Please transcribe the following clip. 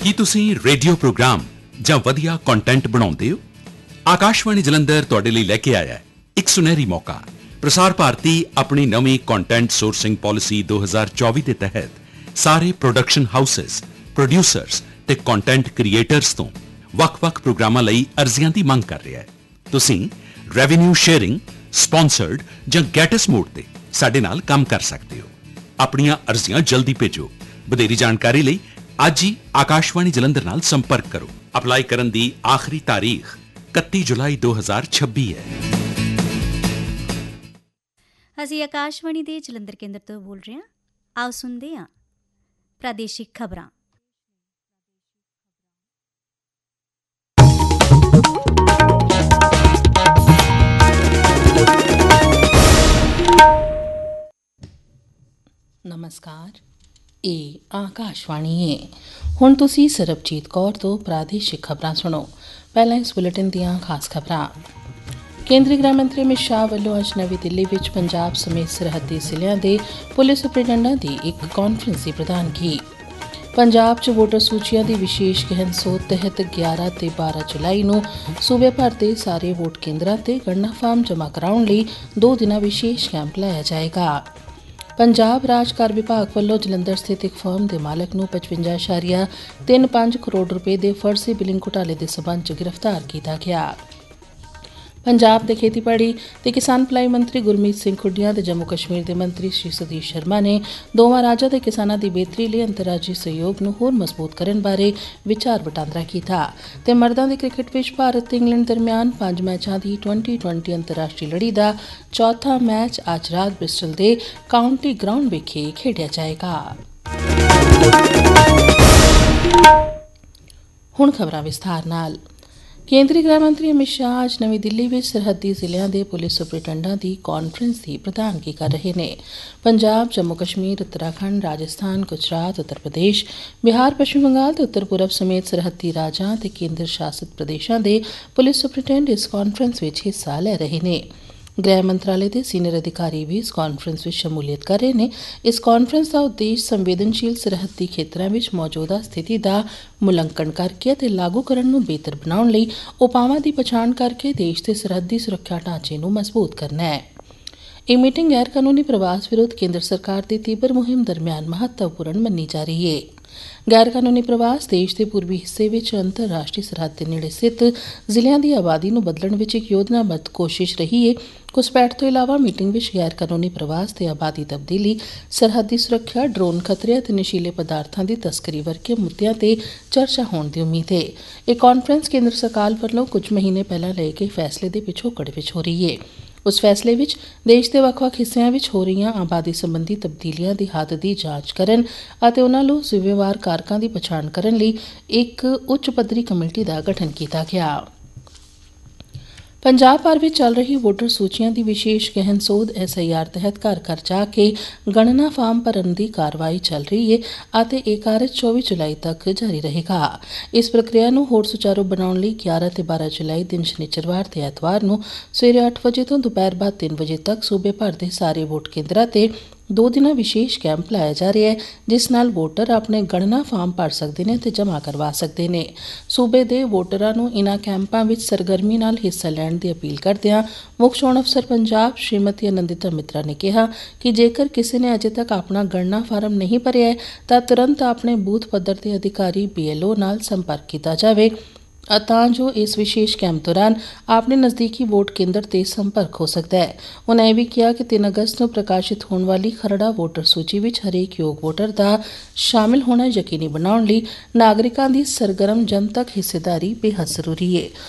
ਕੀ ਤੁਸੀਂ radio programme ਜਾਂ ਵਧੀਆ ਕੰਟੈਂਟ ਬਣਾਉਂਦੇ ਹੋ? ਆਕਾਸ਼ਵਾਣੀ ਜਲੰਧਰ ਤੁਹਾਡੇ ਲਈ ਲੈ ਕੇ ਆਇਆ ਹੈ ਇੱਕ ਸੁਨਹਿਰੀ ਮੌਕਾ। ਪ੍ਰਸਾਰ ਭਾਰਤੀ ਆਪਣੀ ਨਵੀਂ ਕੰਟੈਂਟ ਸੋਰਸਿੰਗ ਪਾਲਿਸੀ 2024 ਦੇ ਤਹਿਤ ਸਾਰੇ ਪ੍ਰੋਡਕਸ਼ਨ ਹਾਊਸਸ, ਪ੍ਰੋਡਿਊਸਰਸ ਤੇ ਕੰਟੈਂਟ ਕ੍ਰੀਏਟਰਸ ਤੋਂ ਵੱਖ-ਵੱਖ ਪ੍ਰੋਗਰਾਮਾਂ ਲਈ ਅਰਜ਼ੀਆਂ ਦੀ ਮੰਗ ਕਰ ਰਿਹਾ ਹੈ। ਤੁਸੀਂ ਰੈਵਨਿਊ ਸ਼ੇਅਰਿੰਗ, ਸਪਾਂਸਰਡ ਜਾਂ ਗੈਟਸ ਮੋਡ ਤੇ ਸਾਡੇ ਨਾਲ ਕੰਮ ਕਰ ਸਕਦੇ ਹੋ। ਆਪਣੀਆਂ ਅਰਜ਼ੀਆਂ ਜਲਦੀ ਭੇਜੋ। ਵਧੇਰੀ ਜਾਣਕਾਰੀ ਲਈ ਅੱਜ ਹੀ ਆਕਾਸ਼ਵਾਣੀ ਜਲੰਧਰ ਨਾਲ ਸੰਪਰਕ ਕਰੋ। ਅਪਲਾਈ ਕਰਨ ਦੀ ਆਖਰੀ ਤਾਰੀਖ 31 ਜੁਲਾਈ 2026 ਹੈ। ਅਸੀਂ ਆਕਾਸ਼ਵਾਣੀ ਦੇ ਜਲੰਧਰ ਕੇਂਦਰ ਤੋਂ ਬੋਲ ਰਹੇ ਹਾਂ। ਆਓ ਸੁਣਦੇ ਹਾਂ ਪ੍ਰਾਦੇਸ਼ਿਕ ਖਬਰਾਂ। ਨਮਸਕਾਰ, ਇਹ ਆਕਾਸ਼ਵਾਣੀ ਹੈ। ਹੁਣ ਤੁਸੀਂ ਸਰਬਜੀਤ ਕੌਰ ਤੋਂ ਪ੍ਰਾਦੇਸ਼ਿਕ ਖਬਰਾਂ ਸੁਣੋ। ਪਹਿਲਾਂ ਇਸ ਬੁਲੇਟਿਨ ਦੀਆਂ ਖਾਸ ਖਬਰਾਂ। ਕੇਂਦਰੀ ਗ੍ਰਹਿ ਮੰਤਰੀ ਅਮਿਤ ਸ਼ਾਹ ਵੱਲੋਂ ਅੱਜ ਨਵੀਂ ਦਿੱਲੀ ਵਿੱਚ ਪੰਜਾਬ ਸਮੇਤ ਸਰਹੱਦੀ ਜ਼ਿਲ੍ਹਿਆਂ ਦੇ ਪੁਲਿਸ ਸੁਪਰਡੈਂਟਾਂ ਦੀ ਇੱਕ ਕਾਨਫਰੰਸ ਦੀ ਪ੍ਰਧਾਨਗੀ। ਪੰਜਾਬ 'ਚ ਵੋਟਰ ਸੂਚੀਆਂ ਦੀ ਵਿਸ਼ੇਸ਼ ਗਹਿਨ ਸੋਧ ਤਹਿਤ 11 ਤੇ 12 ਜੁਲਾਈ ਨੂੰ ਸੂਬੇ ਭਰ ਦੇ ਸਾਰੇ ਵੋਟ ਕੇਂਦਰਾਂ ਤੇ ਗਣਨਾ ਫਾਰਮ ਜਮ੍ਹਾਂ ਕਰਾਉਣ ਲਈ 2 ਦਿਨਾਂ ਵਿਸ਼ੇਸ਼ ਕੈਂਪ ਲਾਇਆ ਜਾਏਗਾ। ਪੰਜਾਬ ਰਾਜ ਕਰ ਵਿਭਾਗ ਵੱਲੋਂ ਜਲੰਧਰ ਸਥਿਤ ਇੱਕ ਫਰਮ ਦੇ ਮਾਲਕ ਨੂੰ 55.35 ਕਰੋੜ ਰੁਪਏ ਦੇ ਫਰਜ਼ੀ ਬਿਲਿੰਗ ਘੁਟਾਲੇ ਦੇ ਸਬੰਧ 'ਚ ਗ੍ਰਿਫਤਾਰ ਕੀਤਾ ਗਿਆ। ਪੰਜਾਬ ਦੇ ਖੇਤੀਬਾੜੀ ਤੇ ਕਿਸਾਨ ਭਲਾਈ ਮੰਤਰੀ ਗੁਰਮੀਤ ਸਿੰਘ ਖੁੱਡੀਆਂ ਤੇ ਜੰਮੂ ਕਸ਼ਮੀਰ ਦੇ ਮੰਤਰੀ ਸ਼੍ਰੀ ਸਤੀਸ਼ ਸ਼ਰਮਾ ਨੇ ਦੋਵਾਂ ਰਾਜਾਂ ਦੇ ਕਿਸਾਨਾਂ ਦੀ ਬਿਹਤਰੀ ਲਈ ਅੰਤਰਰਾਜੀ ਸਹਿਯੋਗ ਨੂੰ ਹੋਰ ਮਜ਼ਬੂਤ ਕਰਨ ਬਾਰੇ ਵਿਚਾਰ ਵਟਾਂਦਰਾ ਕੀਤਾ ਤੇ ਮਰਦਾਂ ਦੇ ਕ੍ਰਿਕਟ ਵਿੱਚ ਭਾਰਤ ਤੇ ਇੰਗਲੈਂਡ ਦਰਮਿਆਨ 5 ਮੈਚਾਂ ਦੀ 2020 ਅੰਤਰਰਾਸ਼ਟਰੀ ਲੜੀ ਦਾ ਚੌਥਾ ਮੈਚ ਅੱਜ ਰਾਤ ਬ੍ਰਿਸਟਲ ਦੇ ਕਾਉਂਟੀ ਗਰਾਊਂਡ ਵਿਖੇ ਖੇਡਿਆ ਜਾਏਗਾ। ਹੁਣ ਖਬਰਾਂ ਵਿਸਥਾਰ ਨਾਲ। ਕੇਂਦਰੀ ਗ੍ਰਹਿ ਮੰਤਰੀ ਅਮਿਤ ਸ਼ਾਹ ਅੱਜ ਨਵੀਂ ਦਿੱਲੀ ਵਿੱਚ ਸਰਹੱਦੀ ਜ਼ਿਲ੍ਹਿਆਂ ਦੇ ਪੁਲਿਸ ਸੁਪਰਡੈਂਟਾਂ ਦੀ ਕਾਨਫਰੰਸ ਦੀ ਪ੍ਰਧਾਨਗੀ ਕਰ ਰਹੇ ਨੇ। ਪੰਜਾਬ, ਜੰਮੂ ਕਸ਼ਮੀਰ, ਉੱਤਰਾਖੰਡ, ਰਾਜਸਥਾਨ, ਗੁਜਰਾਤ, ਉੱਤਰ ਪ੍ਰਦੇਸ਼, ਬਿਹਾਰ, ਪੱਛਮੀ ਬੰਗਾਲ ਤੇ ਉੱਤਰ ਪੂਰਬ ਸਮੇਤ ਸਰਹੱਦੀ ਰਾਜਾਂ ਤੇ ਕੇਂਦਰ ਸ਼ਾਸਿਤ ਪ੍ਰਦੇਸ਼ਾਂ ਦੇ ਪੁਲਿਸ ਸੁਪਰਡੈਂਟ ਇਸ ਕਾਨਫਰੰਸ ਵਿੱਚ ਹਿੱਸਾ ਲੈ ਰਹੇ ਨੇ। ਗ੍ਰਹਿ ਮੰਤਰਾਲੇ ਦੇ ਸੀਨੀਅਰ ਅਧਿਕਾਰੀ ਵੀ ਇਸ ਕਾਨਫਰੰਸ ਵਿੱਚ ਸ਼ਮੂਲੀਅਤ ਕਰ ਰਹੇ ਨੇ। ਇਸ ਕਾਨਫਰੰਸ ਦਾ ਉਦੇਸ਼ ਸੰਵੇਦਨਸ਼ੀਲ ਸਰਹੱਦੀ ਖੇਤਰਾਂ ਵਿੱਚ ਮੌਜੂਦਾ ਸਥਿਤੀ ਦਾ ਮੁਲਾਂਕਣ ਕਰਕੇ ਅਤੇ ਲਾਗੂ ਕਰਨ ਨੂੰ ਬਿਹਤਰ ਬਣਾਉਣ ਲਈ ਉਪਾਵਾਂ ਦੀ ਪਛਾਣ ਕਰਕੇ ਦੇਸ਼ ਦੇ ਸਰਹੱਦੀ ਸੁਰੱਖਿਆ ਢਾਂਚੇ ਨੂੰ ਮਜ਼ਬੂਤ ਕਰਨਾ ਹੈ। ਇਹ ਮੀਟਿੰਗ ਗੈਰ ਕਾਨੂੰਨੀ ਪ੍ਰਵਾਸ ਵਿਰੁੱਧ ਕੇਂਦਰ ਸਰਕਾਰ ਦੀ ਤੀਬਰ ਮੁਹਿੰਮ ਦਰਮਿਆਨ ਮਹੱਤਵਪੂਰਨ ਮੰਨੀ ਜਾ ਰਹੀ ਹੈ। ਗੈਰ ਕਾਨੂੰਨੀ ਪ੍ਰਵਾਸ ਦੇਸ਼ ਦੇ ਪੂਰਬੀ ਹਿੱਸੇ ਵਿੱਚ ਅੰਤਰਰਾਸ਼ਟਰੀ ਸਰਹੱਦ ਦੇ ਨੇੜੇ ਸਥਿਤ ਜ਼ਿਲ੍ਹਿਆਂ ਦੀ ਆਬਾਦੀ ਨੂੰ ਬਦਲਣ ਵਿੱਚ ਇੱਕ ਯੋਜਨਾਬੱਧ ਕੋਸ਼ਿਸ਼ ਰਹੀ ਹੈ। ਘੁਸਪੈਠ ਤੋਂ ਇਲਾਵਾ ਮੀਟਿੰਗ ਵਿੱਚ ਗੈਰ ਕਾਨੂੰਨੀ ਪ੍ਰਵਾਸ ਤੇ ਆਬਾਦੀ ਤਬਦੀਲੀ, ਸਰਹੱਦੀ ਸੁਰੱਖਿਆ, ਡਰੋਨ ਖਤਰੇ ਅਤੇ ਨਸ਼ੀਲੇ ਪਦਾਰਥਾਂ ਦੀ ਤਸਕਰੀ ਵਰਗੇ ਮੁੱਦਿਆਂ ਤੇ ਚਰਚਾ ਹੋਣ ਦੀ ਉਮੀਦ ਹੈ। ਇਹ ਕਾਨਫਰੰਸ ਕੇਂਦਰ ਸਰਕਾਰ ਵੱਲੋਂ ਕੁਝ ਮਹੀਨੇ ਪਹਿਲਾਂ ਲਏ ਗਏ ਫੈਸਲੇ ਦੇ ਪਿਛੋਕੜ ਵਿੱਚ ਹੋ ਰਹੀ ਹੈ। ਉਸ ਫੈਸਲੇ ਵਿੱਚ ਦੇਸ਼ ਦੇ ਵੱਖ-ਵੱਖ ਹਿੱਸਿਆਂ ਵਿੱਚ ਹੋ ਰਹੀਆਂ ਆਬਾਦੀ ਸੰਬੰਧੀ ਤਬਦੀਲੀਆਂ ਦੀ ਹੱਦ ਦੀ ਜਾਂਚ ਕਰਨ ਅਤੇ ਉਨ੍ਹਾਂ ਨੂੰ ਜ਼ਿੰਮੇਵਾਰ ਕਾਰਕਾਂ ਦੀ ਪਛਾਣ ਕਰਨ ਲਈ ਇੱਕ ਉੱਚ ਪੱਧਰੀ ਕਮੇਟੀ ਦਾ ਗਠਨ ਕੀਤਾ ਗਿਆ। ਪੰਜਾਬ ਭਰ ਵਿੱਚ ਚੱਲ ਰਹੀ ਵੋਟਰ ਸੂਚੀਆਂ ਦੀ ਵਿਸ਼ੇਸ਼ ਗਹਿਨ ਸੋਧ SIR ਤਹਿਤ ਘਰ-ਘਰ ਜਾ ਕੇ ਗਣਨਾ ਫਾਰਮ ਭਰਨ ਦੀ ਕਾਰਵਾਈ ਚੱਲ ਰਹੀ ਹੈ ਅਤੇ ਇਹ ਕਾਰਜ 24 ਜੁਲਾਈ ਤੱਕ ਜਾਰੀ ਰਹੇਗਾ। ਇਸ ਪ੍ਰਕਿਰਿਆ ਨੂੰ ਹੋਰ ਸੁਚਾਰੂ ਬਣਾਉਣ ਲਈ 11 ਤੇ 12 ਜੁਲਾਈ ਦਿਨ ਸ਼ਨੀਚਰਵਾਰ ਤੇ ਐਤਵਾਰ ਨੂੰ ਸਵੇਰੇ 8 ਵਜੇ ਤੋਂ ਦੁਪਹਿਰ ਬਾਅਦ 3 ਵਜੇ ਤੱਕ ਸੂਬੇ ਭਰ ਦੇ ਸਾਰੇ ਵੋਟ ਕੇਂਦਰਾਂ ਤੇ 2 ਦਿਨਾਂ ਵਿਸ਼ੇਸ਼ ਕੈਂਪ ਲਾਇਆ ਜਾ ਰਿਹਾ ਹੈ, ਜਿਸ ਨਾਲ ਵੋਟਰ ਆਪਣੇ ਗਣਨਾ ਫਾਰਮ ਭਰ ਸਕਦੇ ਨੇ ਤੇ ਜਮ੍ਹਾਂ ਕਰਵਾ ਸਕਦੇ ਨੇ। ਸੂਬੇ ਦੇ ਵੋਟਰਾਂ ਨੂੰ ਇਨ੍ਹਾਂ ਕੈਂਪਾਂ ਵਿੱਚ ਸਰਗਰਮੀ ਨਾਲ ਹਿੱਸਾ ਲੈਣ ਦੀ ਅਪੀਲ ਕਰਦਿਆਂ ਮੁੱਖ ਚੋਣ ਅਫਸਰ ਪੰਜਾਬ ਸ਼੍ਰੀਮਤੀ ਅਨੰਦਿਤਾ ਮਿਤਰਾ ਨੇ ਕਿਹਾ ਕਿ ਜੇਕਰ ਕਿਸੇ ਨੇ ਅਜੇ ਤੱਕ ਆਪਣਾ ਗਣਨਾ ਫਾਰਮ ਨਹੀਂ ਭਰਿਆ ਹੈ ਤਾਂ ਤੁਰੰਤ ਆਪਣੇ ਬੂਥ ਪੱਧਰ ਦੇ ਅਧਿਕਾਰੀ BLO ਨਾਲ ਸੰਪਰਕ ਕੀਤਾ ਜਾਵੇ ਤਾਂ ਜੋ ਇਸ ਵਿਸ਼ੇਸ਼ ਕੈਂਪ ਦੌਰਾਨ ਆਪਣੇ ਨਜ਼ਦੀਕੀ ਵੋਟ ਕੇਂਦਰ ਤੇ ਸੰਪਰਕ ਹੋ ਸਕਦਾ ਹੈ। ਉਨ੍ਹਾਂ ਇਹ ਵੀ ਕਿਹਾ ਕਿ 3 ਅਗਸਤ ਨੂੰ ਪ੍ਰਕਾਸ਼ਿਤ ਹੋਣ ਵਾਲੀ ਖਰੜਾ ਵੋਟਰ ਸੂਚੀ ਵਿੱਚ ਹਰੇਕ ਯੋਗ ਵੋਟਰ ਦਾ ਸ਼ਾਮਿਲ ਹੋਣਾ ਯਕੀਨੀ ਬਣਾਉਣ ਲਈ ਨਾਗਰਿਕਾਂ ਦੀ ਸਰਗਰਮ ਜਨਤਕ ਹਿੱਸੇਦਾਰੀ ਬੇਹੱਦ ਜ਼ਰੂਰੀ ਹੈ।